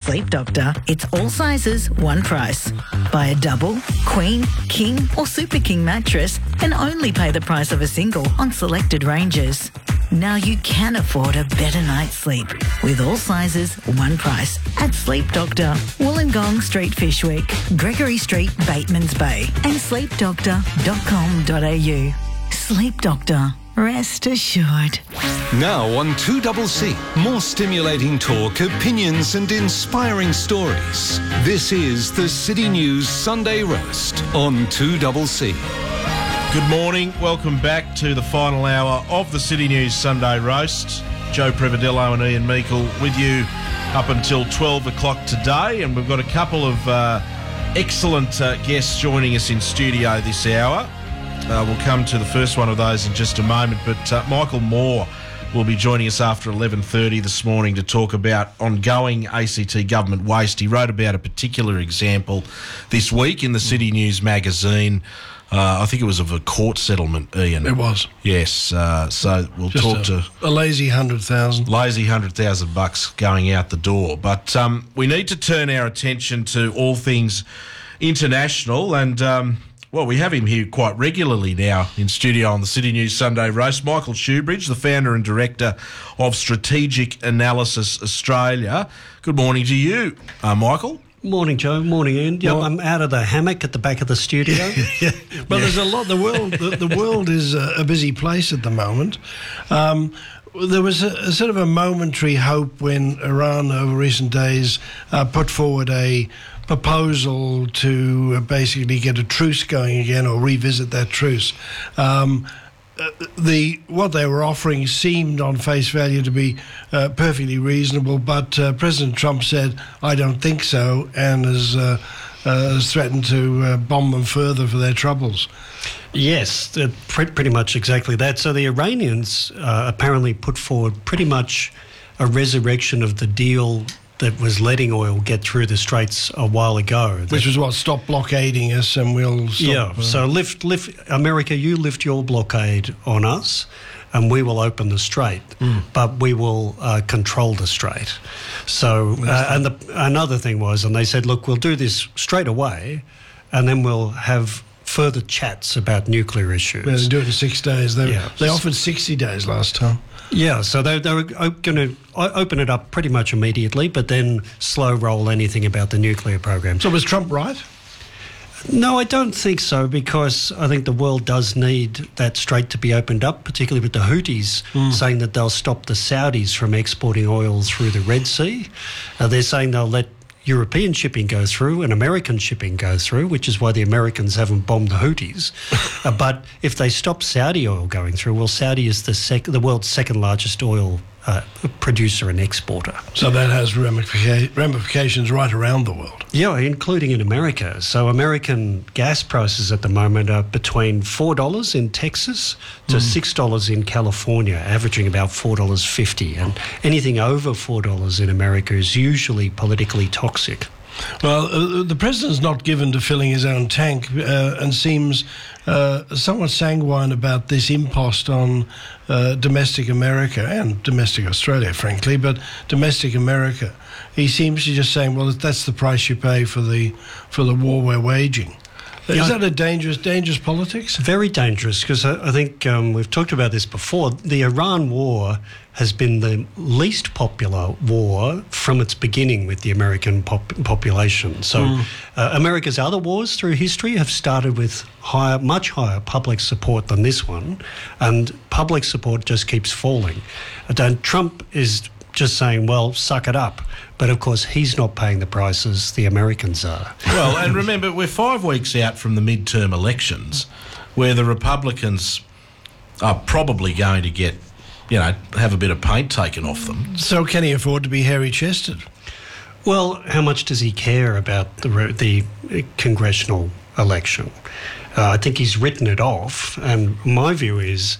Sleep Doctor, it's all sizes, one price. Buy a double, queen, king or super king mattress and only pay the price of a single on selected ranges. Now you can afford a better night's sleep with all sizes, one price at Sleep Doctor, Wollongong Street, Fishwick, Gregory Street, Batemans Bay and sleepdoctor.com.au. Sleep Doctor. Rest assured. Now on 2CC, more stimulating talk, opinions and inspiring stories. This is the City News Sunday Roast on 2CC. Good morning. Welcome back to the final hour of the City News Sunday Roast. Joe Prevadillo and Ian Meikle with you up until 12 o'clock today. And we've got a couple of excellent guests joining us in studio this hour. We'll come to the first one of those in just a moment. But Michael Moore will be joining us after 11:30 this morning to talk about ongoing ACT government waste. He wrote about a particular example this week in the City News magazine. I think it was of a court settlement, Ian. It was. Yes. So we'll just talk to a lazy $100,000. Lazy $100,000 going out the door. But we need to turn our attention to all things international. And, well, we have him here quite regularly now in studio on the City News Sunday Roast. Michael Shoebridge, the founder and director of Strategic Analysis Australia. Good morning to you, Michael. Morning, Joe. Morning, Ian. Yeah, I'm out of the hammock at the back of the studio. Yeah. Well, there's a lot. The world is a busy place at the moment. There was a sort of a momentary hope when Iran over recent days put forward a proposal to basically get a truce going again or revisit that truce. What they were offering seemed on face value to be perfectly reasonable, but President Trump said, "I don't think so," and has threatened to bomb them further for their troubles. Yes, pretty much exactly that. So the Iranians apparently put forward pretty much a resurrection of the deal that was letting oil get through the Straits a while ago. Which was what? Stop blockading us and we'll stop... Yeah, so lift America, you lift your blockade on us and we will open the strait, but we will control the strait. So, another thing was, and they said, look, we'll do this straight away and then we'll have further chats about nuclear issues. Yeah, they do it in 6 days. They offered 60 days last time. Yeah, so they were going to open it up pretty much immediately, but then slow roll anything about the nuclear program. So was Trump right? No, I don't think so, because I think the world does need that strait to be opened up, particularly with the Houthis saying that they'll stop the Saudis from exporting oil through the Red Sea. They're saying they'll let European shipping go through and American shipping go through, which is why the Americans haven't bombed the Houthis. But if they stop Saudi oil going through, well, Saudi is the world's second largest oil producer and exporter. So that has ramifications right around the world. Yeah, including in America. So American gas prices at the moment are between $4 in Texas to $6 in California, averaging about $4.50. And anything over $4 in America is usually politically toxic. Well, the president's not given to filling his own tank and seems somewhat sanguine about this impost on domestic America and domestic Australia, frankly, but domestic America. He seems to just saying, well, that's the price you pay for the war we're waging. Is that a dangerous politics? Very dangerous, because I think we've talked about this before. The Iran war has been the least popular war from its beginning with the American population. So America's other wars through history have started with much higher public support than this one, and public support just keeps falling. Trump is just saying, well, suck it up. But, of course, he's not paying the prices, the Americans are. Well, and remember, we're 5 weeks out from the midterm elections where the Republicans are probably going to get, have a bit of paint taken off them. So can he afford to be hairy-chested? Well, how much does he care about the congressional election? I think he's written it off, and my view is,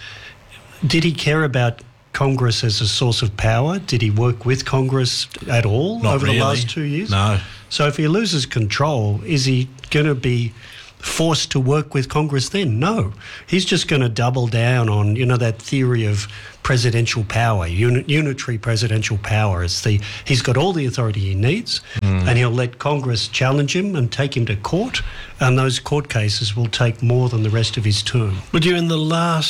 did he care about Congress as a source of power? Did he work with Congress at all Not over really. the last 2 years? No. So if he loses control, is he going to be forced to work with Congress then? No. He's just going to double down on, that theory of presidential power, unitary presidential power. He's got all the authority he needs, and he'll let Congress challenge him and take him to court, and those court cases will take more than the rest of his term. But you're in the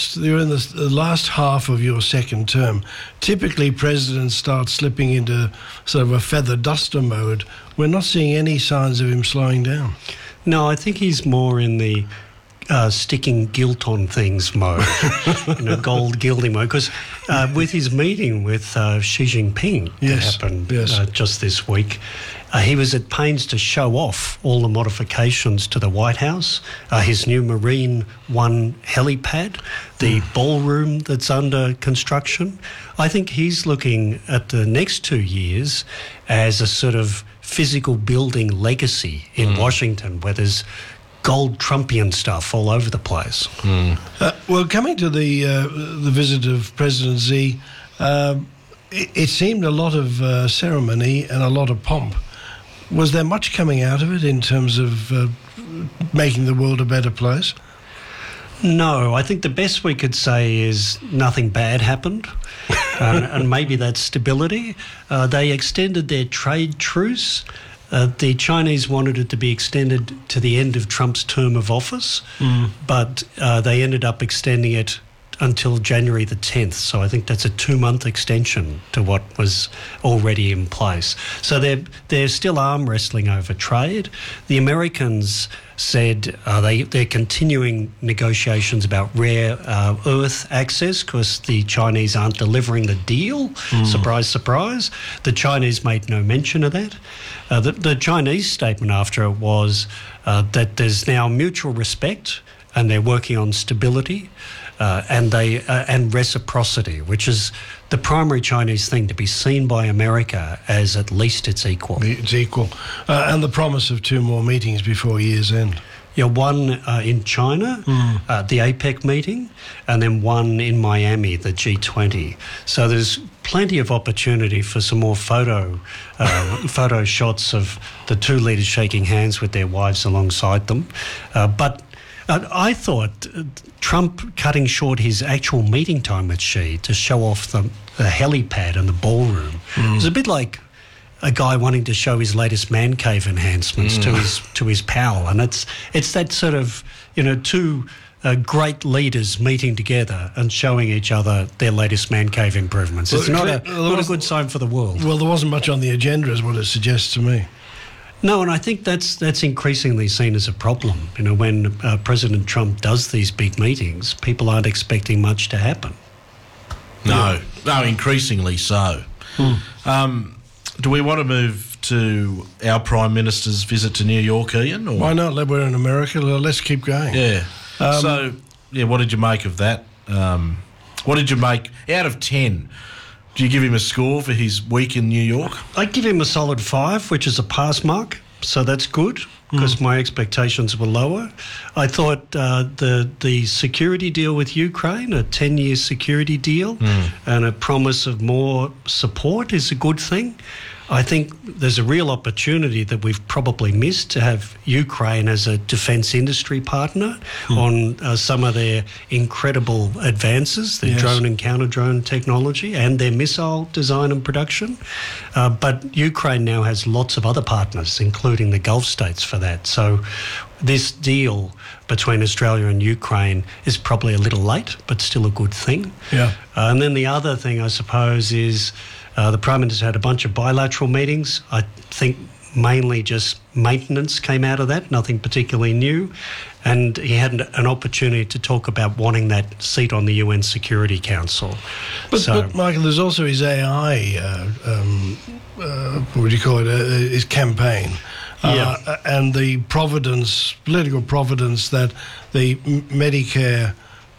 last half of your second term. Typically, presidents start slipping into sort of a feather duster mode. We're not seeing any signs of him slowing down. No, I think he's more in the sticking gilt on things mode, gold gilding mode. Because with his meeting with Xi Jinping that happened just this week, he was at pains to show off all the modifications to the White House, his new Marine One helipad, the ballroom that's under construction. I think he's looking at the next 2 years as a sort of physical building legacy in Washington, where there's gold Trumpian stuff all over the place. Well, coming to the visit of President Xi, it seemed a lot of ceremony and a lot of pomp. Was there much coming out of it in terms of making the world a better place? No, I think the best we could say is nothing bad happened, and maybe that's stability. They extended their trade truce. The Chinese wanted it to be extended to the end of Trump's term of office, but they ended up extending it until January the 10th. So I think that's a 2-month extension to what was already in place. So they're still arm wrestling over trade. The Americans said they're continuing negotiations about rare earth access because the Chinese aren't delivering the deal. Surprise, surprise. The Chinese made no mention of that. The Chinese statement after it was that there's now mutual respect and they're working on stability and reciprocity, which is the primary Chinese thing, to be seen by America as at least its equal. It's equal. And the promise of 2 more meetings before year's end. Yeah, one in China, the APEC meeting, and then one in Miami, the G20. So there's plenty of opportunity for some more photo shots of the 2 leaders shaking hands with their wives alongside them. But I thought Trump cutting short his actual meeting time with Xi to show off the helipad and the ballroom was a bit like a guy wanting to show his latest man cave enhancements to his pal, and it's that sort of 2 great leaders meeting together and showing each other their latest man cave improvements. It's not a good sign for the world. Well, there wasn't much on the agenda, is what it suggests to me. No, and I think that's increasingly seen as a problem. When President Trump does these big meetings, people aren't expecting much to happen. No, increasingly so. Do we want to move to our Prime Minister's visit to New York, Ian? Or? Why not? We're in America. Let's keep going. Yeah. What did you make of that? What did you make out of 10? Do you give him a score for his week in New York? I give him a solid 5, which is a pass mark. So that's good because my expectations were lower. I thought the security deal with Ukraine, a 10-year security deal and a promise of more support is a good thing. I think there's a real opportunity that we've probably missed to have Ukraine as a defence industry partner on some of their incredible advances, their drone and counter-drone technology and their missile design and production. But Ukraine now has lots of other partners, including the Gulf states, for that. So this deal between Australia and Ukraine is probably a little late, but still a good thing. Yeah. And then the other thing, I suppose, is the Prime Minister had a bunch of bilateral meetings. I think mainly just maintenance came out of that, nothing particularly new. And he had an opportunity to talk about wanting that seat on the UN Security Council. But Michael, there's also his AI, what would you call it, his campaign. And the political providence that the Medicare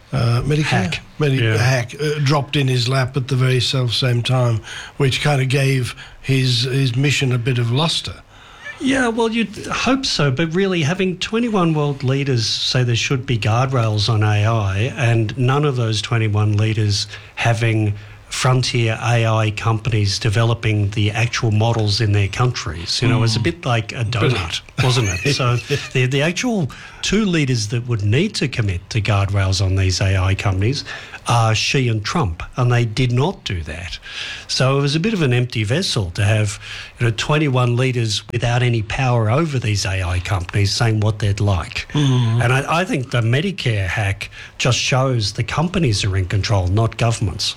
hack dropped in his lap at the very same time, which kind of gave his mission a bit of lustre. Yeah, well, you'd hope so, but really having 21 world leaders say there should be guardrails on AI and none of those 21 leaders having frontier AI companies developing the actual models in their countries. You know, it was a bit like a donut, wasn't it? So the actual two leaders that would need to commit to guardrails on these AI companies are Xi and Trump, and they did not do that. So it was a bit of an empty vessel to have 21 leaders without any power over these AI companies saying what they'd like. And I think the Medicare hack just shows the companies are in control, not governments.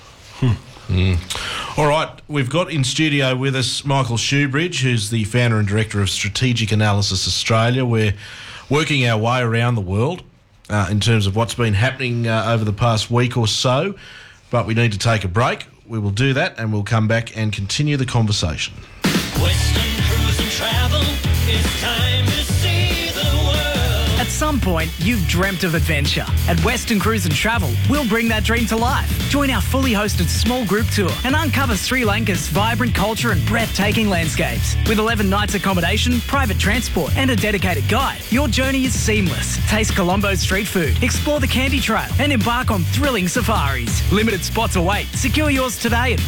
All right, we've got in studio with us Michael Shoebridge, who's the founder and director of Strategic Analysis Australia. We're working our way around the world in terms of what's been happening over the past week or so, but we need to take a break. We will do that and we'll come back and continue the conversation. Western Cruise and Travel, it's time to see the world. At some point, you've dreamt of adventure. At Western Cruise and Travel, we'll bring that dream to life. Join our fully hosted small group tour and uncover Sri Lanka's vibrant culture and breathtaking landscapes. With 11 nights accommodation, private transport and a dedicated guide, your journey is seamless. Taste Colombo's street food, explore the Candy Trail and embark on thrilling safaris. Limited spots await. Secure yours today at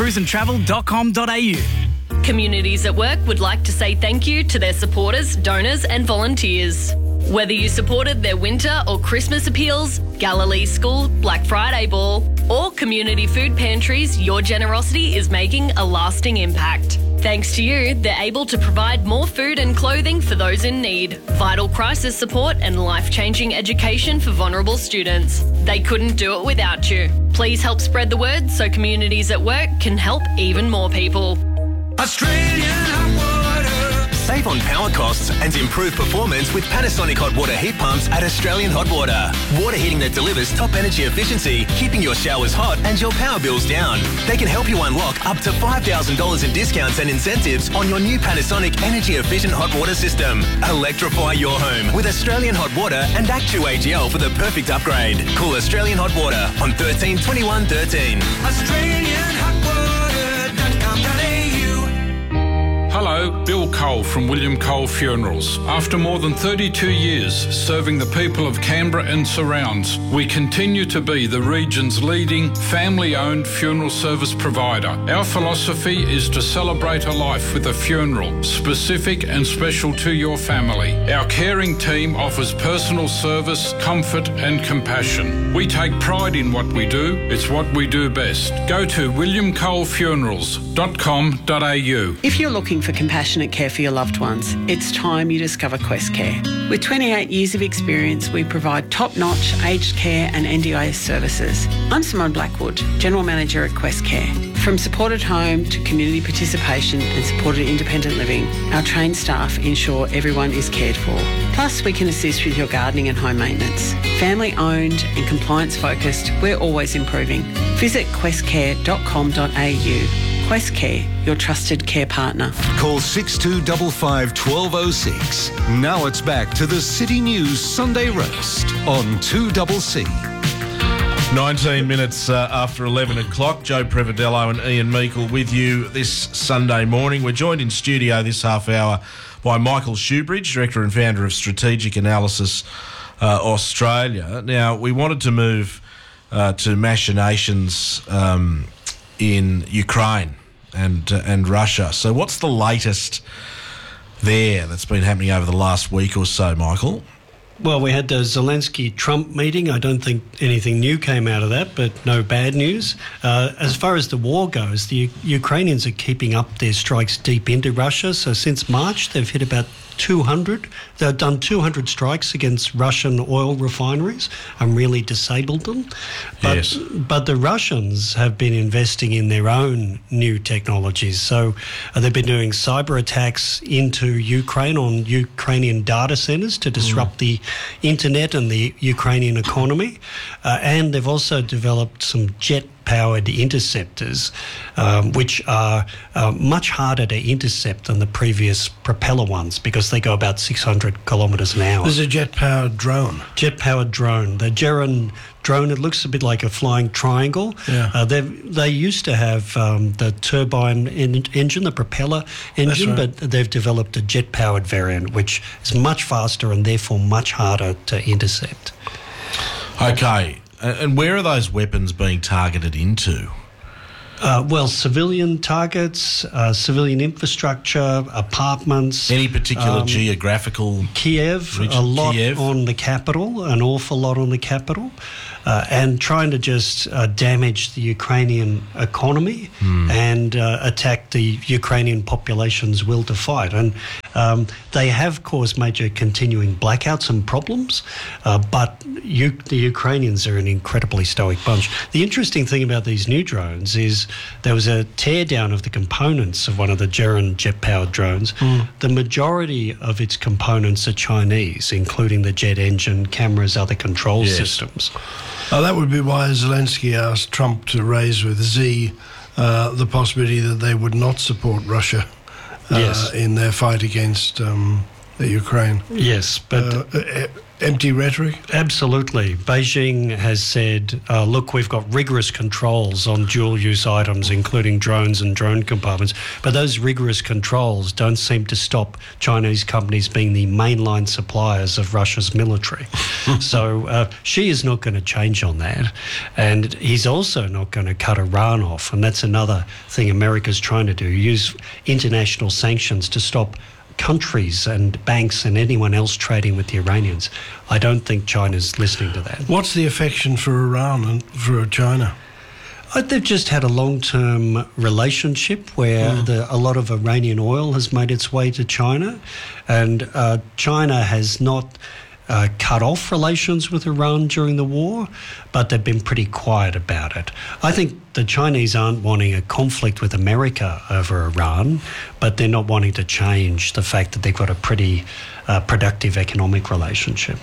westerncruiseandtravel.com.au. Communities at Work would like to say thank you to their supporters, donors and volunteers. Whether you supported their winter or Christmas appeals, Galilee School, Black Friday Ball, or community food pantries, your generosity is making a lasting impact. Thanks to you, they're able to provide more food and clothing for those in need, vital crisis support and life-changing education for vulnerable students. They couldn't do it without you. Please help spread the word so Communities at Work can help even more people. Australian Hot Water. Save on power costs and improve performance with Panasonic hot water heat pumps at Australian Hot Water. Water heating that delivers top energy efficiency, keeping your showers hot and your power bills down. They can help you unlock up to $5,000 in discounts and incentives on your new Panasonic energy efficient hot water system. Electrify your home with Australian Hot Water and Actu-AGL for the perfect upgrade. Call Australian Hot Water on 13 21 13. AustralianHotWater.com.au. Hello, Bill Cole from William Cole Funerals. After more than 32 years serving the people of Canberra and surrounds, we continue to be the region's leading family-owned funeral service provider. Our philosophy is to celebrate a life with a funeral, specific and special to your family. Our caring team offers personal service, comfort and compassion. We take pride in what we do. It's what we do best. Go to williamcolefunerals.com.au. If you're looking for compassionate care for your loved ones, it's time you discover Quest Care. With 28 years of experience, we provide top-notch aged care and NDIS services. I'm Simone Blackwood, General Manager at Quest Care. From supported home to community participation and supported independent living, our trained staff ensure everyone is cared for. Plus, we can assist with your gardening and home maintenance. Family-owned and compliance-focused, we're always improving. Visit questcare.com.au. Quest Care, your trusted care partner. Call 6255 1206. Now it's back to the City News Sunday Roast on 2CC. 19 minutes after 11 o'clock. Joe Prevedello and Ian Meikle with you this Sunday morning. We're joined in studio this half hour by Michael Shoebridge, Director and Founder of Strategic Analysis Australia. Now, we wanted to move to machinations in Ukraine and Russia. So what's the latest there that's been happening over the last week or so, Michael? Well, we had the Zelensky-Trump meeting. I don't think anything new came out of that, but no bad news. As far as the war goes, the Ukrainians are keeping up their strikes deep into Russia. So since March, they've hit about 200. They've done 200 strikes against Russian oil refineries and really disabled them. But the Russians have been investing in their own new technologies. So they've been doing cyber attacks into Ukraine on Ukrainian data centres to disrupt the internet and the Ukrainian economy. And they've also developed some jet-powered interceptors, which are much harder to intercept than the previous propeller ones because they go about 600 kilometres an hour. There's a jet-powered drone. Jet-powered drone. The Geron drone, it looks a bit like a flying triangle. Yeah. They used to have the turbine engine, the propeller engine, right. but they've developed a jet-powered variant, which is much faster and therefore much harder to intercept. Okay. And where are those weapons being targeted into? Well, civilian targets, civilian infrastructure, apartments. Any particular geographical Kiev, region? a lot Kiev. on the capital, an awful lot on the capital, and trying to just damage the Ukrainian economy and attack the Ukrainian population's will to fight. And they have caused major continuing blackouts and problems, but the Ukrainians are an incredibly stoic bunch. The interesting thing about these new drones is there was a teardown of the components of one of the Gerin jet-powered drones. The majority of its components are Chinese, including the jet engine, cameras, other control systems. That would be why Zelensky asked Trump to raise with Xi the possibility that they would not support Russia in their fight against the Ukraine. Yes, but empty rhetoric? Absolutely. Beijing has said, look, we've got rigorous controls on dual-use items, including drones and drone compartments, but those rigorous controls don't seem to stop Chinese companies being the mainline suppliers of Russia's military. So Xi is not going to change on that, and he's also not going to cut Iran off, and that's another thing America's trying to do, use international sanctions to stop countries and banks and anyone else trading with the Iranians. I don't think China's listening to that. What's the affection for Iran and for China? They've just had a long-term relationship where a lot of Iranian oil has made its way to China, and China has not cut off relations with Iran during the war, but they've been pretty quiet about it. I think the Chinese aren't wanting a conflict with America over Iran, but they're not wanting to change the fact that they've got a pretty productive economic relationship.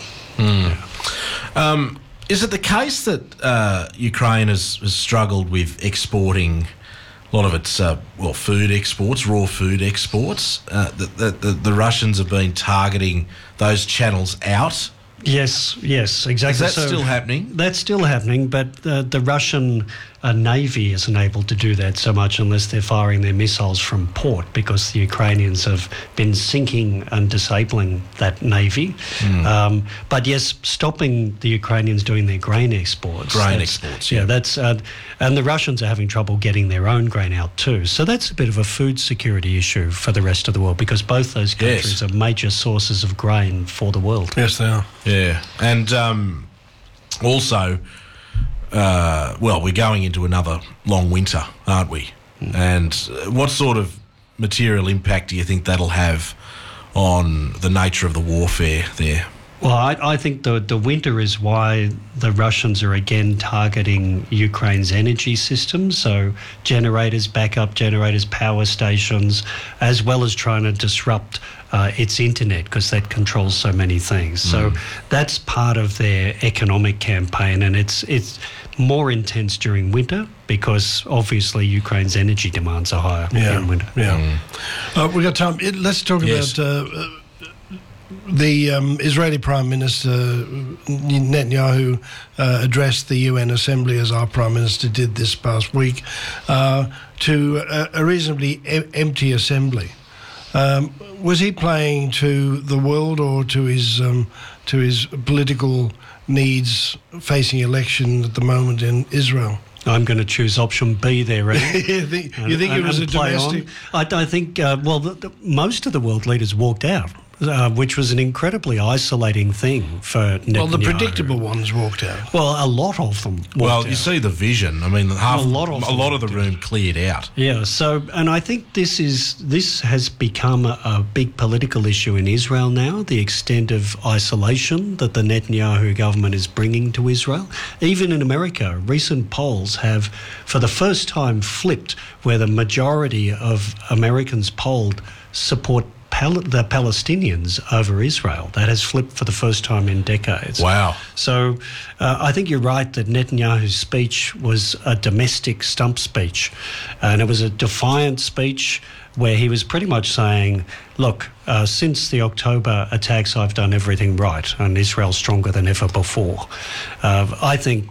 Is it the case that Ukraine has struggled with exporting a lot of its food exports, raw food exports? The Russians have been targeting those channels out? Yes, exactly. Is that still happening? That's still happening, but the Russian Navy isn't able to do that so much unless they're firing their missiles from port, because the Ukrainians have been sinking and disabling that Navy. But yes, stopping the Ukrainians doing their grain exports. Yeah. That's and the Russians are having trouble getting their own grain out too. So that's a bit of a food security issue for the rest of the world, because both those countries are major sources of grain for the world. Yes, they are. Yeah, and also, we're going into another long winter, aren't we? And what sort of material impact do you think that'll have on the nature of the warfare there? Well, I think the winter is why the Russians are again targeting Ukraine's energy system, so generators, backup generators, power stations, as well as trying to disrupt its internet, because that controls so many things. So that's part of their economic campaign, and it's more intense during winter because obviously Ukraine's energy demands are higher in winter. We've got time. Let's talk about the Israeli Prime Minister Netanyahu addressed the UN Assembly, as our Prime Minister did this past week, to a reasonably empty assembly. Was he playing to the world or to his political needs facing election at the moment in Israel? I'm going to choose option B there, Eddie. You think it was a domestic? I think, most of the world leaders walked out, which was an incredibly isolating thing for Netanyahu. Well, the predictable ones walked out. Well, a lot of them walked out. Well, you see the vision. I mean, a lot of the room cleared out. Yeah, so, and I think this has become a big political issue in Israel now, the extent of isolation that the Netanyahu government is bringing to Israel. Even in America, recent polls have, for the first time, flipped, where the majority of Americans polled support the Palestinians over Israel. That has flipped for the first time in decades. Wow. So I think you're right that Netanyahu's speech was a domestic stump speech, and it was a defiant speech where he was pretty much saying, look, since the October attacks, I've done everything right, and Israel's stronger than ever before. I think,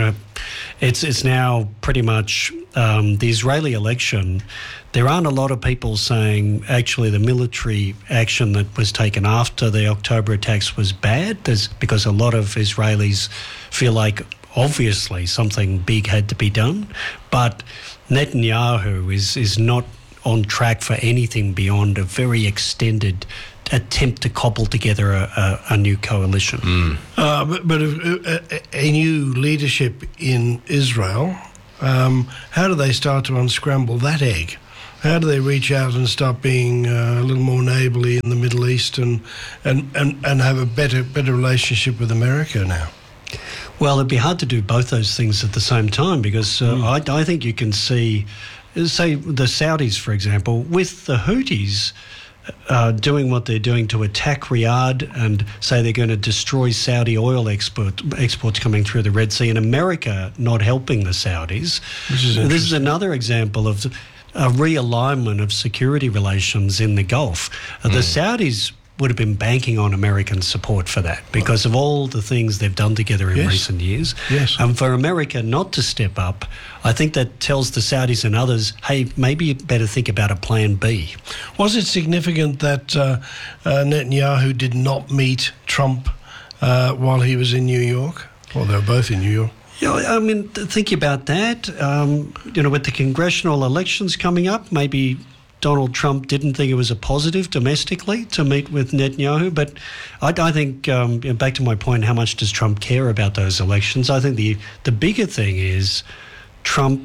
it's now pretty much the Israeli election. There aren't a lot of people saying actually the military action that was taken after the October attacks was bad. Because a lot of Israelis feel like obviously something big had to be done. But Netanyahu is not on track for anything beyond a very extended attempt to cobble together a new coalition. But a new leadership in Israel, how do they start to unscramble that egg? How do they reach out and start being a little more neighbourly in the Middle East and have a better relationship with America now? Well, it'd be hard to do both those things at the same time because I think you can see, say, the Saudis, for example, with the Houthis doing what they're doing to attack Riyadh and say they're going to destroy Saudi oil exports coming through the Red Sea, and America not helping the Saudis. This is another example of a realignment of security relations in the Gulf. The Saudis would have been banking on American support for that because of all the things they've done together in recent years. Yes. And for America not to step up, I think that tells the Saudis and others, hey, maybe you better think about a plan B. Was it significant that Netanyahu did not meet Trump while he was in New York? Well, they were both in New York. Yeah, I mean, think about that. With the congressional elections coming up, maybe Donald Trump didn't think it was a positive domestically to meet with Netanyahu. But I think, back to my point, how much does Trump care about those elections? I think the bigger thing is Trump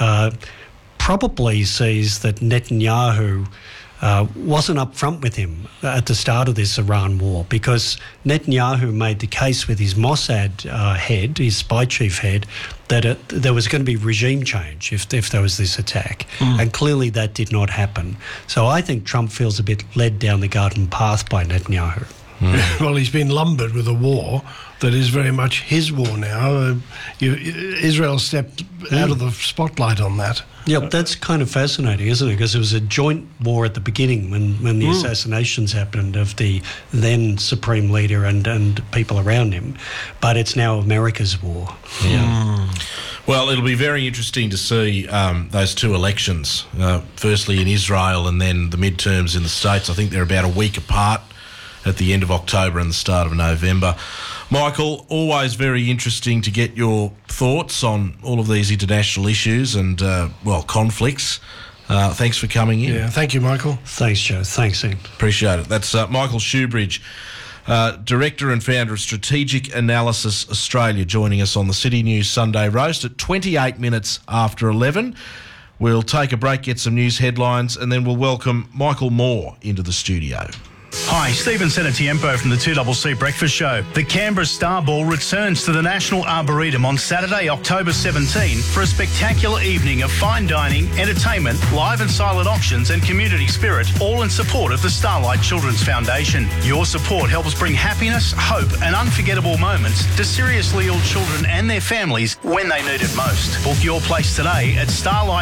probably sees that Netanyahu wasn't up front with him at the start of this Iran war because Netanyahu made the case with his Mossad head, his spy chief head, that there was going to be regime change if there was this attack. And clearly that did not happen. So I think Trump feels a bit led down the garden path by Netanyahu. Well, he's been lumbered with a war that is very much his war now. Israel stepped out of the spotlight on that. Yeah, that's kind of fascinating, isn't it? Because it was a joint war at the beginning when the assassinations happened of the then Supreme Leader and people around him. But it's now America's war. Yeah. Well, it'll be very interesting to see those two elections, firstly in Israel and then the midterms in the States. I think they're about a week apart at the end of October and the start of November. Michael, always very interesting to get your thoughts on all of these international issues and, conflicts. Thanks for coming in. Yeah, thank you, Michael. Thanks, Joe. Thanks, Ian. Appreciate it. That's Michael Shoebridge, Director and Founder of Strategic Analysis Australia, joining us on the City News Sunday Roast at 28 minutes after 11. We'll take a break, get some news headlines, and then we'll welcome Michael Moore into the studio. Hi, Stephen Senatiempo from the 2CC Breakfast Show. The Canberra Star Ball returns to the National Arboretum on Saturday, October 17 for a spectacular evening of fine dining, entertainment, live and silent auctions and community spirit, all in support of the Starlight Children's Foundation. Your support helps bring happiness, hope and unforgettable moments to seriously ill children and their families when they need it most. Book your place today at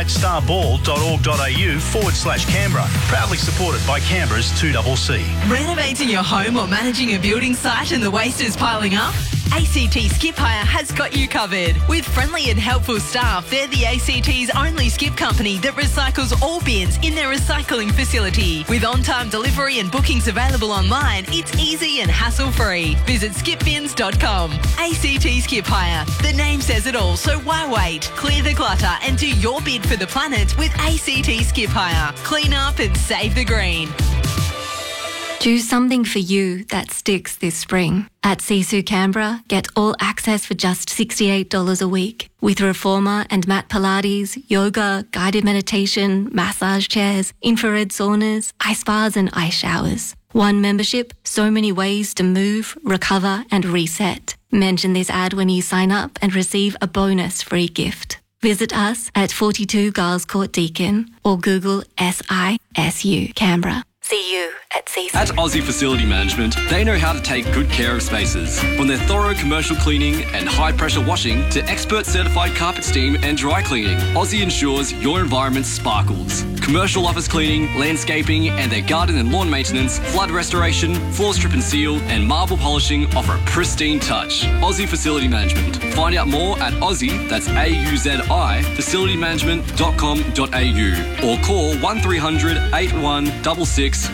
starlightsstarball.org.au/Canberra. Proudly supported by Canberra's 2CC. Renovating your home or managing a building site and the waste is piling up? ACT Skip Hire has got you covered. With friendly and helpful staff, they're the ACT's only skip company that recycles all bins in their recycling facility. With on-time delivery and bookings available online, it's easy and hassle-free. Visit skipbins.com. ACT Skip Hire. The name says it all, so why wait? Clear the clutter and do your bid for the planet with ACT Skip Hire. Clean up and save the green. Do something for you that sticks this spring. At Sisu Canberra, get all access for just $68 a week. With reformer and mat Pilates, yoga, guided meditation, massage chairs, infrared saunas, ice baths and ice showers. One membership, so many ways to move, recover and reset. Mention this ad when you sign up and receive a bonus free gift. Visit us at 42 Giles Court Deakin or Google SISU Canberra. See you at Sisu. At Aussie Facility Management, they know how to take good care of spaces. From their thorough commercial cleaning and high-pressure washing to expert certified carpet steam and dry cleaning, Aussie ensures your environment sparkles. Commercial office cleaning, landscaping, and their garden and lawn maintenance, flood restoration, floor strip and seal, and marble polishing offer a pristine touch. Aussie Facility Management. Find out more at Aussie, that's AUZI, facilitymanagement.com.au or call 1300 81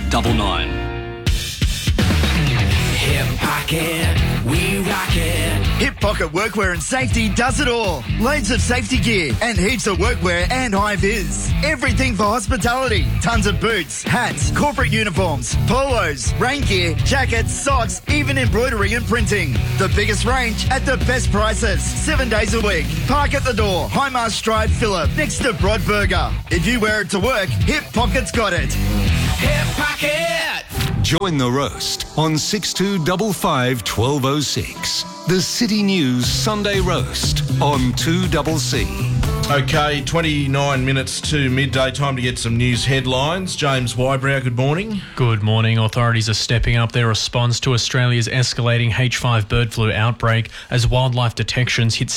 6699. Hip pocket, we rock it. Hip Pocket Workwear and Safety does it all. Loads of safety gear and heaps of workwear and high vis. Everything for hospitality. Tons of boots, hats, corporate uniforms, polos, rain gear, jackets, socks, even embroidery and printing. The biggest range at the best prices. 7 days a week. Park at the door. Highmast Drive, Phillip, next to Broadburger. If you wear it to work, Hip Pocket's got it. Hip Pocket! Join the roast on 6255 1206. The City News Sunday Roast on 2CC. Okay, 29 minutes to midday. Time to get some news headlines. James Wybrow, good morning. Good morning. Authorities are stepping up their response to Australia's escalating H5 bird flu outbreak as wildlife detections hit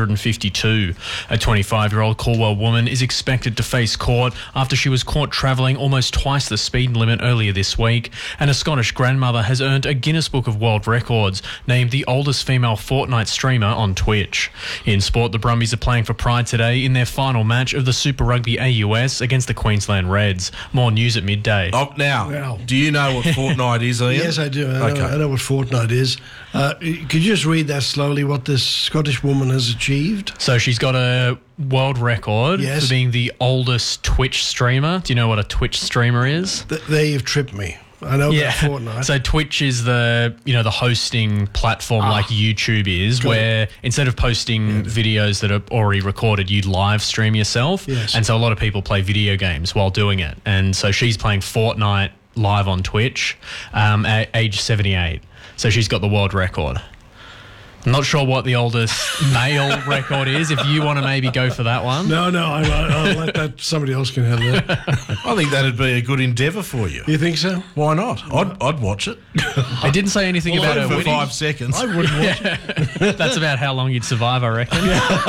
652. A 25-year-old Calwell woman is expected to face court after she was caught travelling almost twice the speed limit earlier this week. And a Scottish grandmother has earned a Guinness Book of World Records, named the oldest female Fortnite streamer on Twitch. In sport, the Brumbies are playing for pride today in their final match of the Super Rugby AUS against the Queensland Reds. More news at midday. Oh, now, do you know what Fortnite is, Ian? Yes, I do. I know what Fortnite is. Could you just read that slowly, what this Scottish woman has achieved? So she's got a world record for being the oldest Twitch streamer. Do you know what a Twitch streamer is? There you've tripped me. I know about Fortnite. So Twitch is the hosting platform like YouTube is, where instead of posting videos that are already recorded, you live stream yourself. Yes. And so a lot of people play video games while doing it. And so she's playing Fortnite live on Twitch at age 78. So she's got the world record. I'm not sure what the oldest male record is. If you want to maybe go for that one. No, I'll let that. Somebody else can have that. I think that'd be a good endeavour for you. You think so? Why not? I'd watch it. It didn't say anything about her for winning. 5 seconds. I wouldn't watch it. That's about how long you'd survive, I reckon.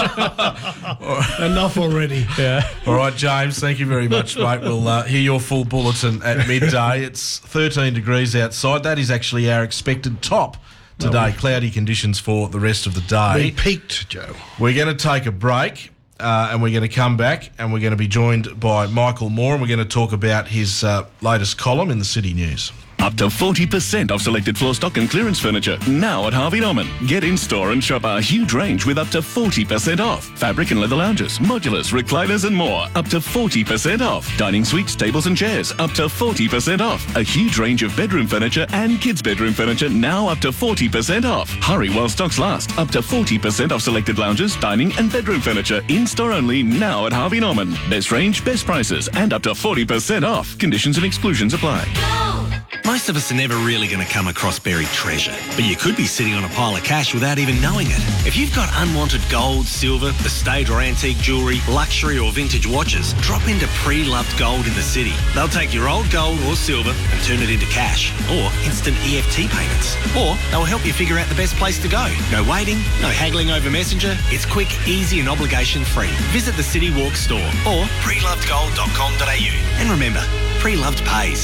Enough already. Yeah. All right, James, thank you very much, mate. We'll hear your full bulletin at midday. It's 13 degrees outside. That is actually our expected top today. Cloudy conditions for the rest of the day. We peaked, Joe. We're going to take a break and we're going to come back and we're going to be joined by Michael Moore and we're going to talk about his latest column in the City News. Up to 40% off selected floor stock and clearance furniture now at Harvey Norman. Get in store and shop our huge range with up to 40% off. Fabric and leather lounges, modulars, recliners and more. Up to 40% off. Dining suites, tables and chairs. Up to 40% off. A huge range of bedroom furniture and kids' bedroom furniture now up to 40% off. Hurry while stocks last. Up to 40% off selected lounges, dining and bedroom furniture. In store only now at Harvey Norman. Best range, best prices and up to 40% off. Conditions and exclusions apply. Most of us are never really going to come across buried treasure, but you could be sitting on a pile of cash without even knowing it. If you've got unwanted gold, silver, estate or antique jewellery, luxury or vintage watches, drop into Pre-Loved Gold in the city. They'll take your old gold or silver and turn it into cash or instant EFT payments. Or they'll help you figure out the best place to go. No waiting, no haggling over Messenger. It's quick, easy and obligation-free. Visit the City Walk store or prelovedgold.com.au. And remember, Pre-Loved pays.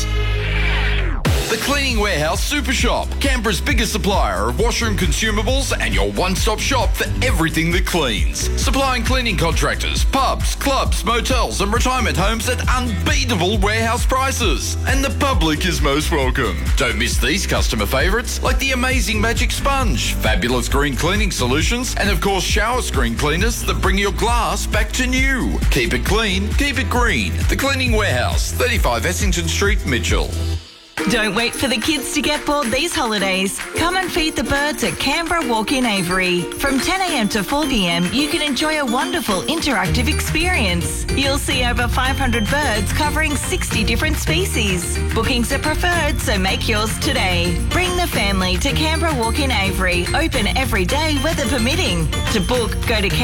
The Cleaning Warehouse Super Shop, Canberra's biggest supplier of washroom consumables and your one-stop shop for everything that cleans. Supplying cleaning contractors, pubs, clubs, motels and retirement homes at unbeatable warehouse prices. And the public is most welcome. Don't miss these customer favourites like the amazing Magic Sponge, fabulous green cleaning solutions and of course shower screen cleaners that bring your glass back to new. Keep it clean, keep it green. The Cleaning Warehouse, 35 Essington Street, Mitchell. Don't wait for the kids to get bored these holidays. Come and feed the birds at Canberra Walk in Avery. From 10 a.m. to 4 p.m, you can enjoy a wonderful interactive experience. You'll see over 500 birds covering 60 different species. Bookings are preferred, so make yours today. Bring the family to Canberra Walk in Avery. Open every day, weather permitting. To book, go to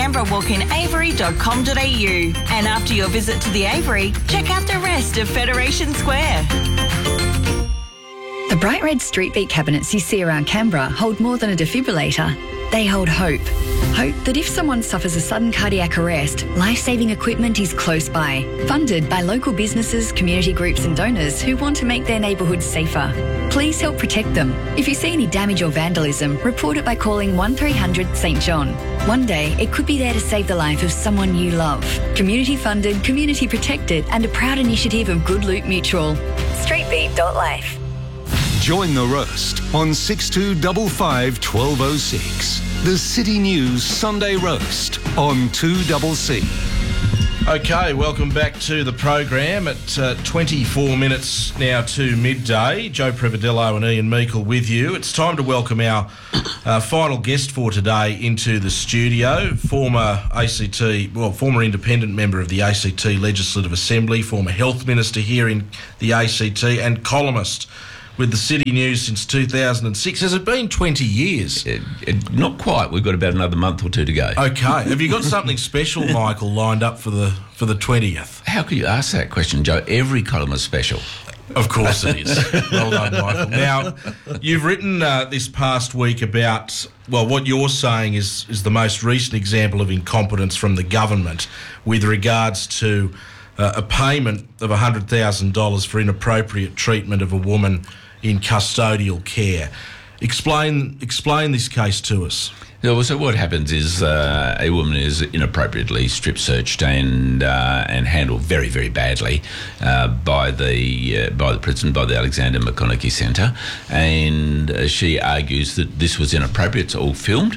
canberrawalkinavery.com.au. And after your visit to the Avery, check out the rest of Federation Square. The bright red street beat cabinets you see around Canberra hold more than a defibrillator. They hold hope. Hope that if someone suffers a sudden cardiac arrest, life-saving equipment is close by. Funded by local businesses, community groups and donors who want to make their neighbourhoods safer. Please help protect them. If you see any damage or vandalism, report it by calling 1300 St John. One day, it could be there to save the life of someone you love. Community funded, community protected and a proud initiative of Good Loot Mutual. Streetbeat.life. Join the roast on 6255 1206. The City News Sunday Roast on 2CC. Okay, welcome back to the program at 24 minutes now to midday. Joe Prevedello and Ian Meikle with you. It's time to welcome our final guest for today into the studio. Former independent member of the ACT Legislative Assembly, former Health Minister here in the ACT, and columnist with the City News since 2006. Has it been 20 years? Not quite. We've got about another month or two to go. Okay. Have you got something special, Michael, lined up for the 20th? How could you ask that question, Joe? Every column is special. Of course it is. Well done, Michael. Now, you've written this past week about, well, what you're saying is the most recent example of incompetence from the government with regards to a payment of $100,000 for inappropriate treatment of a woman in custodial care. Explain this case to us. So what happens is a woman is inappropriately strip searched and handled very, very badly by the prison, by the Alexander McConaughey Centre, and she argues that this was inappropriate. It's all filmed,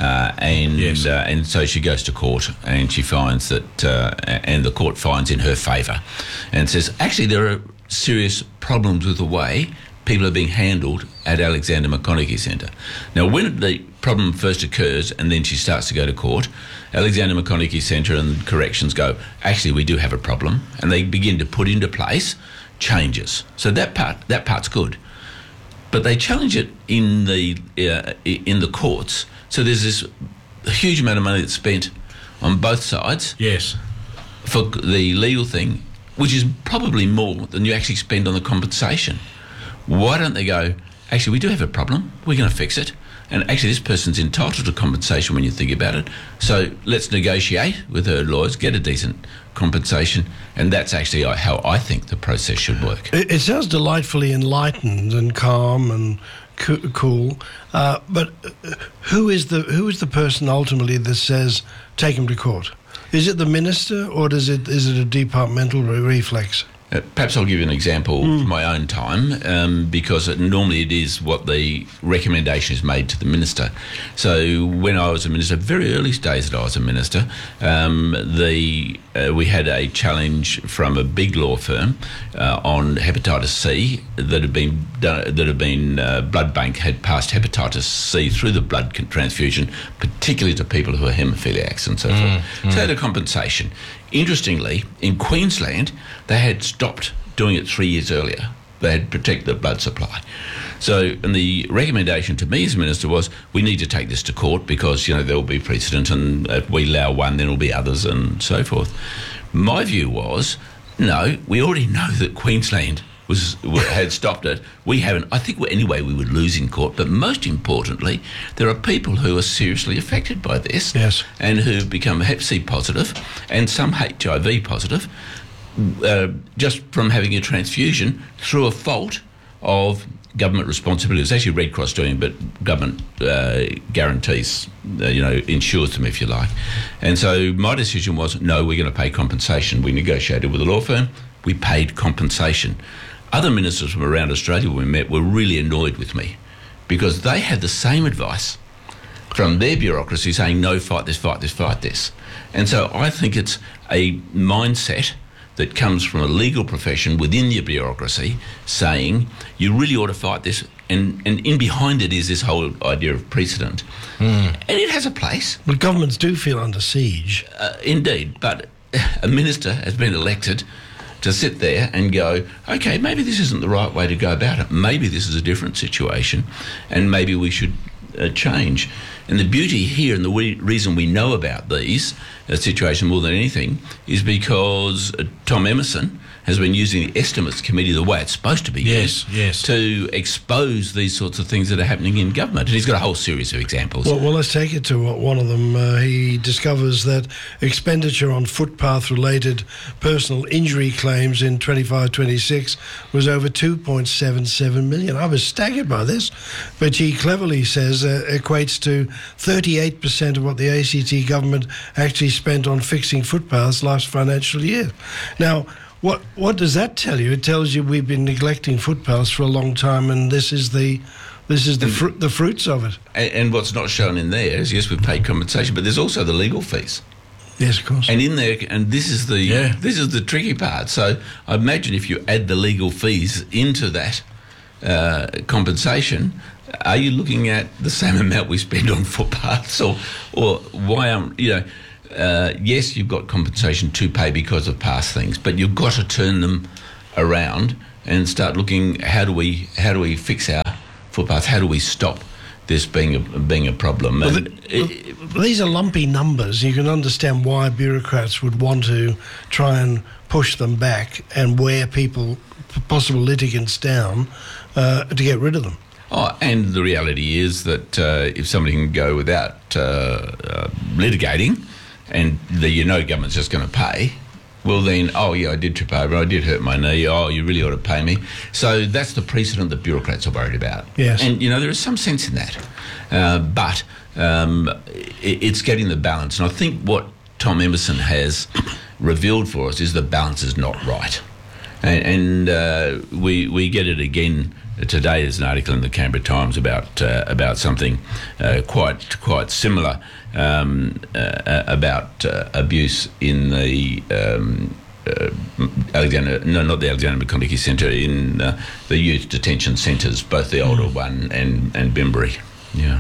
and so she goes to court and she finds that, and the court finds in her favour, and says actually there are serious problems with the way people are being handled at Alexander McConaughey Centre. Now, when the problem first occurs and then she starts to go to court, Alexander McConaughey Centre and corrections go, actually, we do have a problem, and they begin to put into place changes. So that part's good. But they challenge it in the courts. So there's this huge amount of money that's spent on both sides. Yes. For the legal thing, which is probably more than you actually spend on the compensation. Why don't they go, actually, we do have a problem, we're going to fix it, and actually this person's entitled to compensation when you think about it, so let's negotiate with her lawyers, get a decent compensation, and that's actually how I think the process should work. It sounds delightfully enlightened and calm and cool, but who is the person ultimately that says, take him to court? Is it the minister, or is it a departmental reflex? Perhaps I'll give you an example from my own time, because normally it is what the recommendation is made to the minister. So when I was a minister, very early days that I was a minister, we had a challenge from a big law firm on hepatitis C that had been blood bank had passed hepatitis C through the blood transfusion, particularly to people who are haemophiliacs and so forth. So they had a compensation. Interestingly, in Queensland, they had stopped doing it 3 years earlier. They had protected the blood supply. So, and the recommendation to me as Minister was, we need to take this to court because, there will be precedent, and if we allow one, then there will be others and so forth. My view was, no, we already know that Queensland had stopped it. We haven't. I think anyway we would lose in court, but most importantly, there are people who are seriously affected by this, yes, and who become Hep C positive and some HIV positive just from having a transfusion through a fault of government responsibility. It's actually Red Cross doing it, but government guarantees, insures them, if you like. And so my decision was, no, we're going to pay compensation. We negotiated with a law firm. We paid compensation. Other ministers from around Australia we met were really annoyed with me because they had the same advice from their bureaucracy saying, no, fight this, fight this, fight this. And so I think it's a mindset that comes from a legal profession within your bureaucracy saying you really ought to fight this, and in behind it is this whole idea of precedent. And it has a place. But governments do feel under siege. Indeed, but a minister has been elected to sit there and go, okay, maybe this isn't the right way to go about it. Maybe this is a different situation, and maybe we should change. And the beauty here, and the reason we know about these situations more than anything, is because Tom Emerson has been using the Estimates Committee the way it's supposed to be used to expose these sorts of things that are happening in government. And he's got a whole series of examples. Well, let's take it to one of them. He discovers that expenditure on footpath-related personal injury claims in 25-26 was over $2.77 million. I was staggered by this, but he cleverly says equates to 38% of what the ACT government actually spent on fixing footpaths last financial year. Now, What does that tell you? It tells you we've been neglecting footpaths for a long time, and this is the fruits of it. And what's not shown in there is, yes, we've paid compensation, but there's also the legal fees. Yes, of course. And in there, and this is the tricky part. So I imagine if you add the legal fees into that compensation, are you looking at the same amount we spend on footpaths, or why? Yes, you've got compensation to pay because of past things, but you've got to turn them around and start looking. How do we fix our footpaths? How do we stop this being a problem? These are lumpy numbers. You can understand why bureaucrats would want to try and push them back and wear possible litigants down to get rid of them. Oh, and the reality is that if somebody can go without litigating, and government's just going to pay, well then, I did trip over, I did hurt my knee, you really ought to pay me. So that's the precedent that bureaucrats are worried about. Yes. And, there is some sense in that. But it's getting the balance. And I think what Tom Emerson has revealed for us is the balance is not right. And we get it again today. There's an article in the Canberra Times about something quite similar about abuse in the Alexander McConaughey Centre, in the youth detention centres, both the older one and Bimbury. Yeah.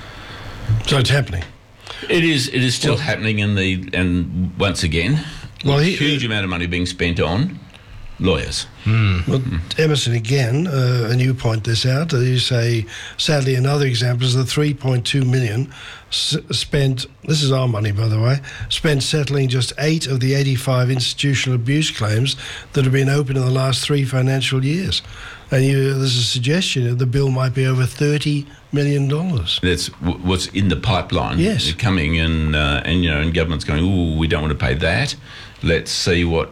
So it's happening. It is still happening, and once again, a huge amount of money being spent on lawyers. Well, Emerson again, and you point this out, you say, sadly, another example is the $3.2 million spent, this is our money by the way, spent settling just 8 of the 85 institutional abuse claims that have been open in the last 3 financial years. And there's a suggestion that the bill might be over $30 million. That's what's in the pipeline. Yes. Coming in, and government's going, we don't want to pay that. Let's see what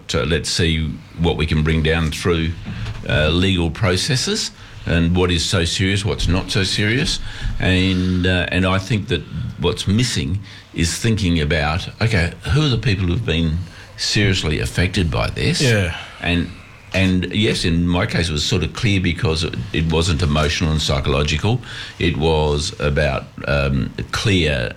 we can bring down through legal processes, and what is so serious, what's not so serious, and I think that what's missing is thinking about, okay, who are the people who've been seriously affected by this? Yeah. And yes, in my case, it was sort of clear because it wasn't emotional and psychological. It was about clear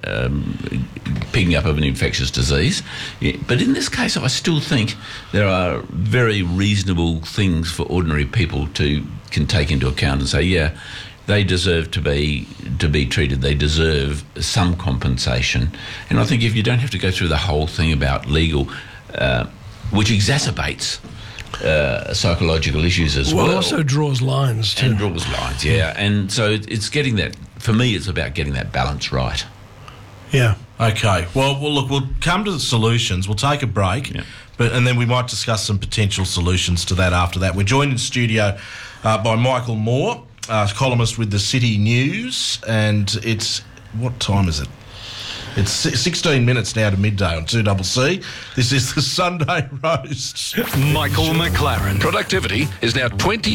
picking up of an infectious disease. Yeah, but in this case, I still think there are very reasonable things for ordinary people can take into account and say, yeah, they deserve to be treated. They deserve some compensation. And I think if you don't have to go through the whole thing about legal, which exacerbates psychological issues as well. Well, also draws lines too. And draws lines, yeah. And so it's getting that, for me, it's about getting that balance right. Yeah. Okay. Well, look, we'll come to the solutions. We'll take a break, and then we might discuss some potential solutions to that after that. We're joined in studio by Michael Moore, columnist with the City News, and what time is it? It's 16 minutes now to midday on 2CC. This is the Sunday Roast. Michael McLaren. Productivity is now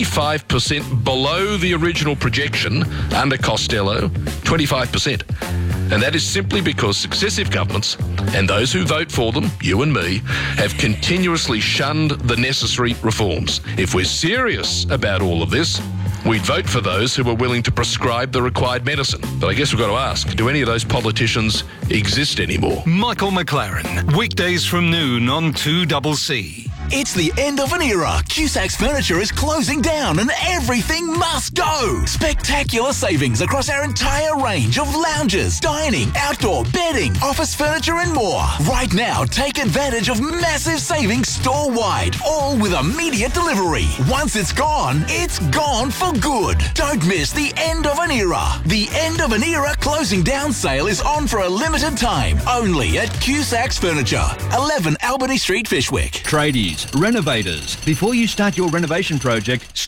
25% below the original projection under Costello, 25%. And that is simply because successive governments and those who vote for them, you and me, have continuously shunned the necessary reforms. If we're serious about all of this, we'd vote for those who are willing to prescribe the required medicine. But I guess we've got to ask, do any of those politicians exist anymore? Michael McLaren, weekdays from noon on 2CC. It's the end of an era. Cusac's Furniture is closing down and everything must go. Spectacular savings across our entire range of lounges, dining, outdoor, bedding, office furniture and more. Right now, take advantage of massive savings store-wide, all with immediate delivery. Once it's gone for good. Don't miss the end of an era. The end of an era closing down sale is on for a limited time, only at Cusac's Furniture, 11 Albany Street, Fishwick. Tradies, renovators, before you start your renovation project, stop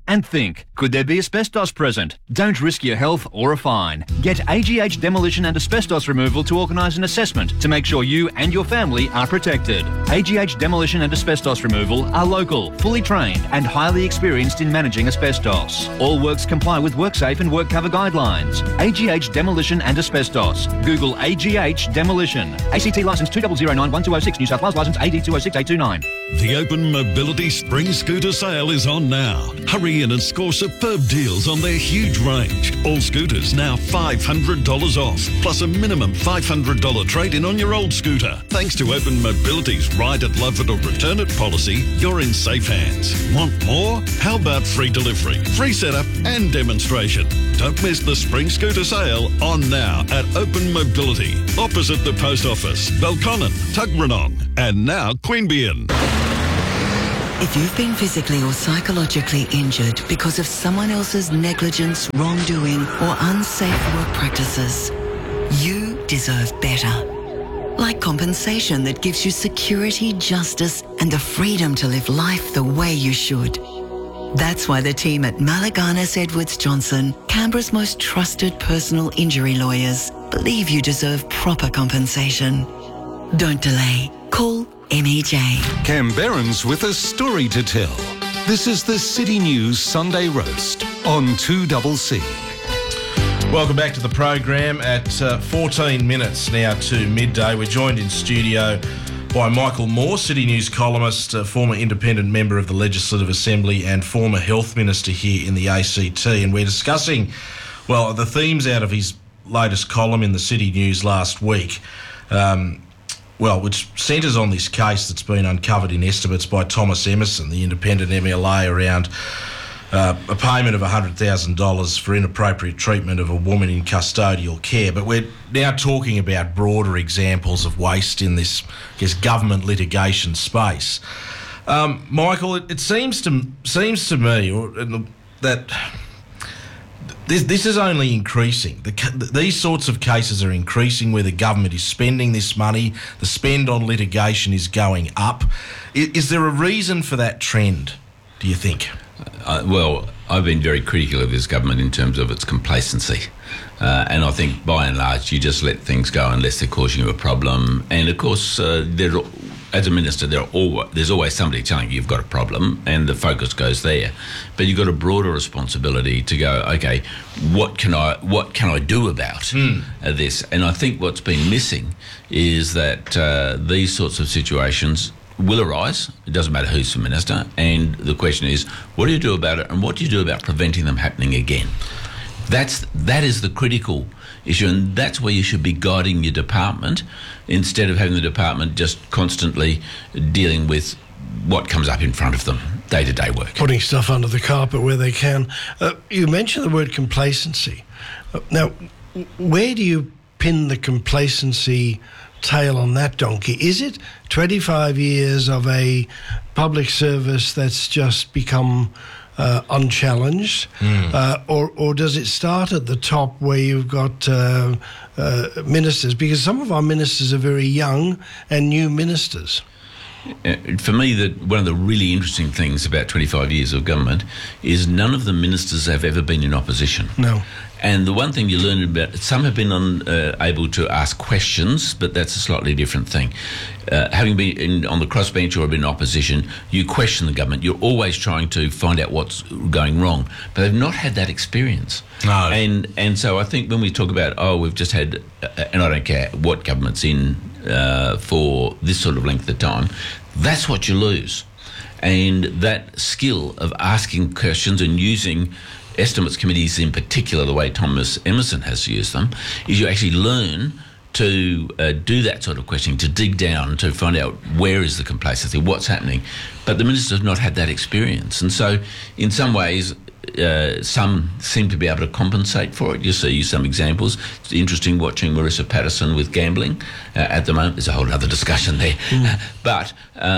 and think, could there be asbestos present? Don't risk your health or a fine. Get AGH Demolition and Asbestos Removal to organise an assessment to make sure you and your family are protected. AGH Demolition and Asbestos Removal are local, fully trained and highly experienced in managing asbestos. All works comply with WorkSafe and WorkCover guidelines. AGH Demolition and Asbestos. Google AGH Demolition. ACT licence 2009-1206, New South Wales licence AD 206829. The Open Mobility Spring Scooter Sale is on now. Hurry in and score superb deals on their huge range. All scooters now $500 off, plus a minimum $500 trade-in on your old scooter. Thanks to Open Mobility's Ride it, Love it or Return it policy, you're in safe hands. Want more? How about free delivery, free setup and demonstration? Don't miss the Spring Scooter Sale on now at Open Mobility, opposite the Post Office, Belconnen, Tuggeranong and now Queanbeyan. If you've been physically or psychologically injured because of someone else's negligence, wrongdoing, or unsafe work practices, you deserve better. Like compensation that gives you security, justice, and the freedom to live life the way you should. That's why the team at Malaganas Edwards Johnson, Canberra's most trusted personal injury lawyers, believe you deserve proper compensation. Don't delay. Call MEJ. Canberrans with a story to tell. This is the City News Sunday Roast on 2CC. Welcome back to the program at 14 minutes now to midday. We're joined in studio by Michael Moore, City News columnist, former independent member of the Legislative Assembly and former Health Minister here in the ACT. And we're discussing, well, the themes out of his latest column in the City News last week. Which centres on this case that's been uncovered in estimates by Thomas Emerson, the independent MLA, around a payment of $100,000 for inappropriate treatment of a woman in custodial care. But we're now talking about broader examples of waste in this, government litigation space. Michael, it seems to me that this is only increasing. These sorts of cases are increasing where the government is spending this money. The spend on litigation is going up. Is there a reason for that trend, do you think? I've been very critical of this government in terms of its complacency. And I think, by and large, you just let things go unless they're causing you a problem. And, of course, as a minister, there's always somebody telling you've got a problem, and the focus goes there. But you've got a broader responsibility to go, okay, what can I do about this? And I think what's been missing is that these sorts of situations will arise. It doesn't matter who's the minister. And the question is, what do you do about it, and what do you do about preventing them happening again? That is the critical issue, and that's where you should be guiding your department instead of having the department just constantly dealing with what comes up in front of them, day-to-day work. Putting stuff under the carpet where they can. You mentioned the word complacency. Now, where do you pin the complacency tail on that donkey? Is it 25 years of a public service that's just become unchallenged, or does it start at the top where you've got ministers? Because some of our ministers are very young and new ministers. For me, one of the really interesting things about 25 years of government is none of the ministers have ever been in opposition. No. And the one thing you learn about, some have been able to ask questions, but that's a slightly different thing. Having been on the crossbench or been in opposition, you question the government. You're always trying to find out what's going wrong, but they've not had that experience. No. And so I think when we talk about, we've just had, and I don't care what government's in for this sort of length of time, that's what you lose. And that skill of asking questions and using estimates committees in particular, the way Thomas Emerson has used them, is you actually learn to do that sort of questioning, to dig down, to find out where is the complacency, what's happening. But the ministers have not had that experience. And so in some ways, some seem to be able to compensate for it. You see some examples. It's interesting watching Marissa Patterson with gambling at the moment. There's a whole other discussion there. But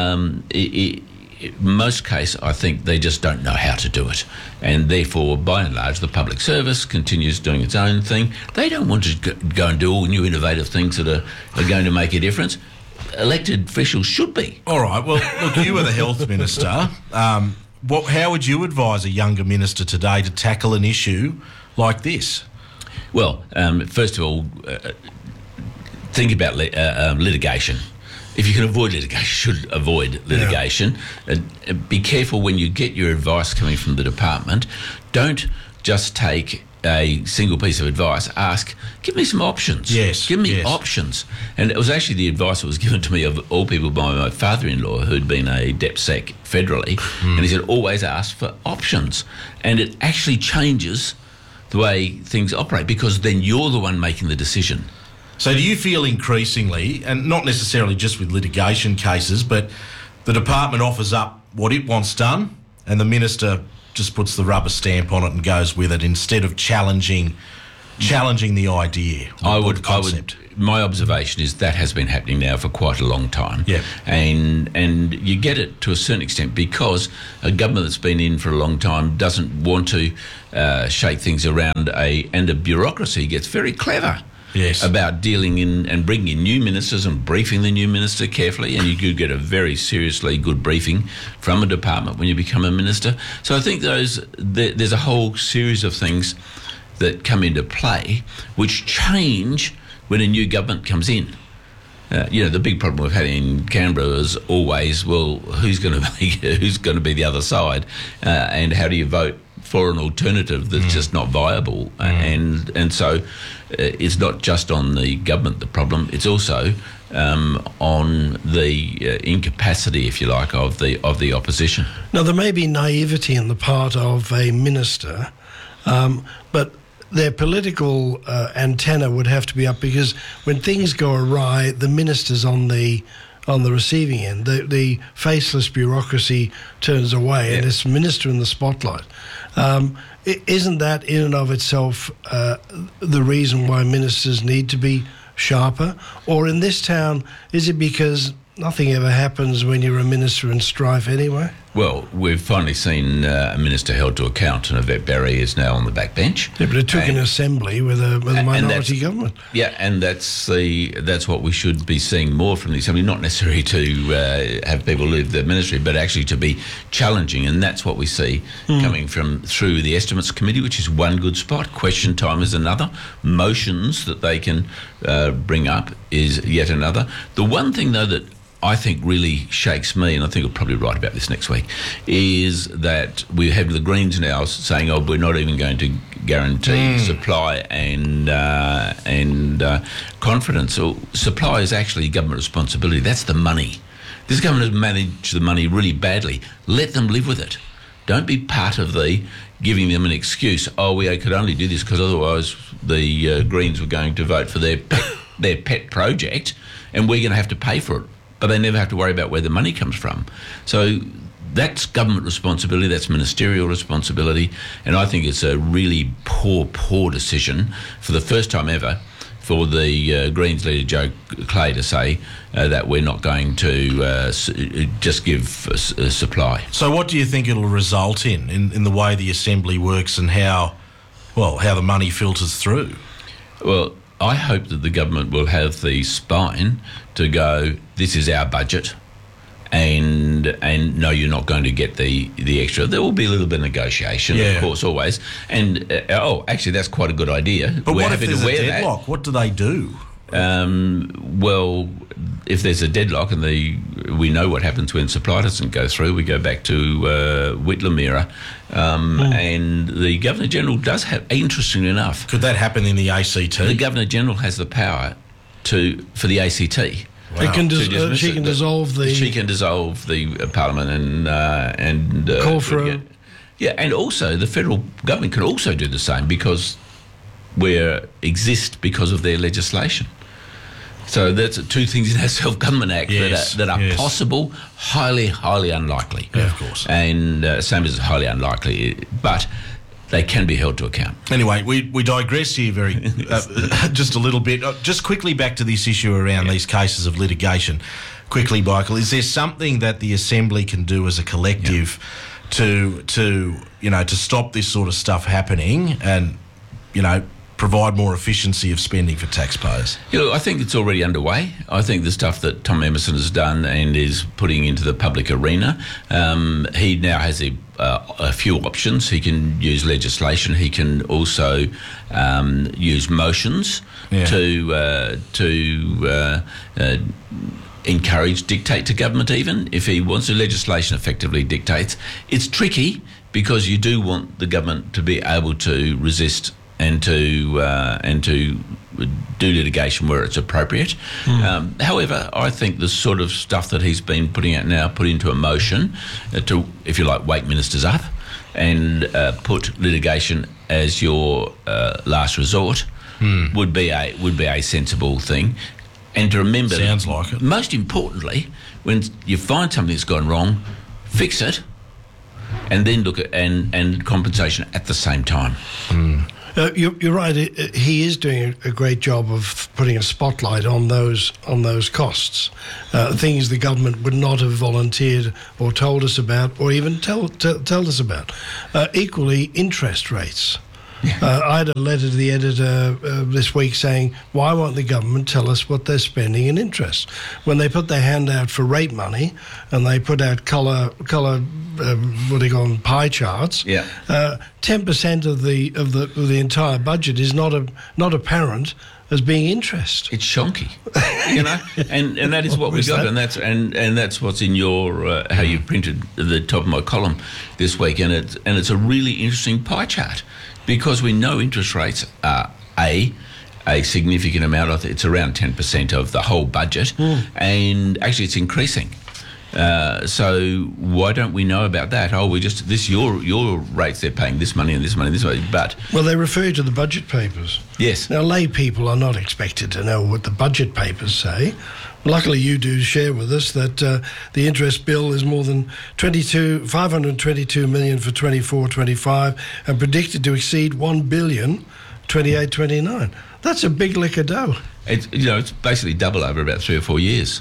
in most cases, I think they just don't know how to do it. And therefore, by and large, the public service continues doing its own thing. They don't want to go and do all new innovative things that are going to make a difference. Elected officials should be. All right. Well, look, you were the health minister. how would you advise a younger minister today to tackle an issue like this? Well, first of all, think about litigation. If you can avoid litigation, you should avoid litigation. Be careful when you get your advice coming from the department. Don't just take a single piece of advice. Ask, give me some options. Yes. Give me options. And it was actually the advice that was given to me of all people by my father-in-law, who'd been a DepSec federally. And he said, always ask for options. And it actually changes the way things operate, because then you're the one making the decision. So do you feel increasingly, and not necessarily just with litigation cases, but the department offers up what it wants done and the minister just puts the rubber stamp on it and goes with it instead of challenging the idea? My observation is that has been happening now for quite a long time. Yeah. And you get it to a certain extent because a government that's been in for a long time doesn't want to shake things around, and a bureaucracy gets very clever. Yes. About dealing in and bringing in new ministers and briefing the new minister carefully, and you do get a very seriously good briefing from a department when you become a minister. So I think there's a whole series of things that come into play which change when a new government comes in. The big problem we've had in Canberra is always, well, who's going to be the other side, and how do you vote for an alternative that's just not viable? And so it's not just on the government the problem, it's also on the incapacity, if you like, of the opposition. Now, there may be naivety on the part of a minister, but their political antenna would have to be up, because when things go awry, the minister's on the receiving end. The faceless bureaucracy turns away, and it's minister in the spotlight. Isn't that in and of itself the reason why ministers need to be sharper? Or in this town, is it because nothing ever happens when you're a minister in strife anyway? Well, we've finally seen a minister held to account, and Yvette Berry is now on the backbench. Yeah, but it took an assembly with a minority government. Yeah, and that's what we should be seeing more from the assembly, not necessarily to have people leave the ministry, but actually to be challenging, and that's what we see coming through the Estimates Committee, which is one good spot. Question time is another. Motions that they can bring up is yet another. The one thing, though, that I think really shakes me, and I think we'll probably write about this next week, is that we have the Greens now saying, we're not even going to guarantee supply and confidence. So supply is actually government responsibility. That's the money. This government has managed the money really badly. Let them live with it. Don't be part of the giving them an excuse. We could only do this because otherwise the Greens were going to vote for their pet project, and we're going to have to pay for it. But they never have to worry about where the money comes from. So that's government responsibility, that's ministerial responsibility, and I think it's a really poor decision for the first time ever for the Greens leader Joe Clay to say that we're not going to just give supply. So what do you think it'll result in the way the Assembly works and how the money filters through? Well, I hope that the government will have the spine to go, this is our budget, and no, you're not going to get the extra. There will be a little bit of negotiation, of course, always. And, actually, that's quite a good idea. But what if there's a deadlock? What do they do? Well, if there's a deadlock, and we know what happens when supply doesn't go through, we go back to Whitlam era, and the Governor-General does have, interestingly enough... Could that happen in the ACT? The Governor-General has the power for the ACT. Wow. She can dissolve the Parliament and call for and also the federal government can also do the same because we exist because of their legislation. So that's two things in our Self-Government Act that are possible, highly, highly unlikely. Yeah, of course. And same as highly unlikely, but they can be held to account. Anyway, we digress here just a little bit. Just quickly back to this issue around these cases of litigation. Quickly, Michael, is there something that the Assembly can do as a collective to stop this sort of stuff happening and, provide more efficiency of spending for taxpayers? I think it's already underway. I think the stuff that Tom Emerson has done and is putting into the public arena, he now has a few options. He can use legislation. He can also use motions to encourage, dictate to government even. If he wants to, legislation effectively dictates. It's tricky because you do want the government to be able to resist and to do litigation where it's appropriate. However, I think the sort of stuff that he's been putting out now, put into a motion to, if you like, wake ministers up and put litigation as your last resort would be a sensible thing. And to remember, sounds like it. Most importantly, when you find something that's gone wrong, fix it, and then look at and compensation at the same time. You're right. He is doing a great job of putting a spotlight on those costs, things the government would not have volunteered or told us about, or even tell us about. Equally, interest rates. I had a letter to the editor this week saying, why won't the government tell us what they're spending in interest? When they put their hand out for rate money and they put out colour what do you call them, pie charts, 10% of the entire budget is not apparent as being interest. It's shonky, and that is what we've got, and that's what's in your how you printed the top of my column this week, and it's a really interesting pie chart. Because we know interest rates are a significant amount. It's around 10% of the whole budget, and actually it's increasing. So why don't we know about that? Oh, your rates, they're paying this money and this money and this money. But they refer to the budget papers. Yes. Now, lay people are not expected to know what the budget papers say. Luckily, you do share with us that the interest bill is more than $522 million for 24-25 and predicted to exceed $1 billion 28-29. That's a big lick of dough. It's basically double over about 3 or 4 years,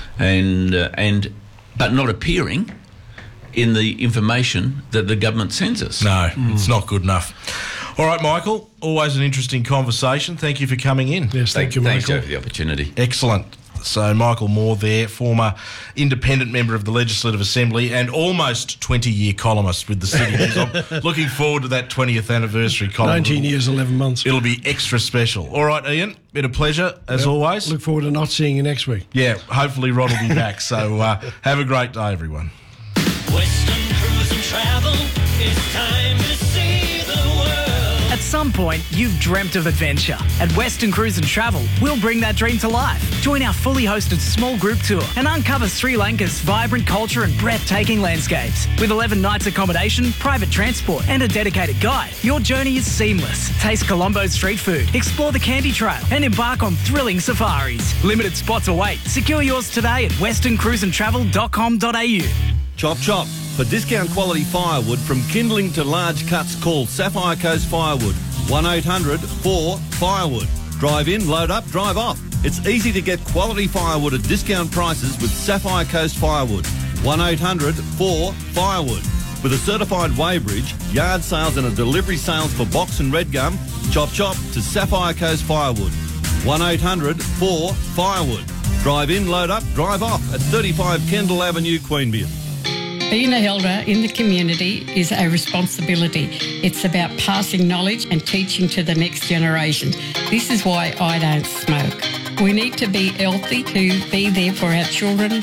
but not appearing in the information that the government sends us. No, it's not good enough. All right, Michael, always an interesting conversation. Thank you for coming in. Yes, thank you, Michael. Thanks, Joe, for the opportunity. Excellent. So Michael Moore there, former independent member of the Legislative Assembly and almost 20-year columnist with the City News. I'm looking forward to that 20th anniversary column. 19 years, 11 months. It'll be extra special. All right, Ian, been a pleasure as always. Look forward to not seeing you next week. Yeah, hopefully Rod will be back. So have a great day, everyone. Western Cruise and Travel, it's time to see the world. At some point, you've dreamt of adventure. At Western Cruise and Travel, we'll bring that dream to life. Join our fully hosted small group tour and uncover Sri Lanka's vibrant culture and breathtaking landscapes. With 11 nights accommodation, private transport and a dedicated guide, your journey is seamless. Taste Colombo's street food, explore the Candy Trail and embark on thrilling safaris. Limited spots await. Secure yours today at westerncruiseandtravel.com.au. Chop Chop. For discount quality firewood from kindling to large cuts, call Sapphire Coast Firewood. 1-800-4-FIREWOOD. Drive in, load up, drive off. It's easy to get quality firewood at discount prices with Sapphire Coast Firewood. 1-800-4-FIREWOOD. With a certified weighbridge, yard sales and a delivery sales for box and red gum, Chop Chop to Sapphire Coast Firewood. 1-800-4-FIREWOOD. Drive in, load up, drive off at 35 Kendall Avenue, Queanbeyan. Being an elder in the community is a responsibility. It's about passing knowledge and teaching to the next generation. This is why I don't smoke. We need to be healthy to be there for our children,